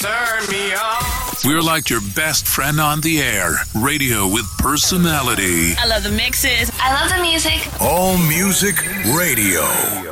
turn me on. We're like your best friend on the air. Radio with personality. I love the mixes. I love the music. All Music Radio.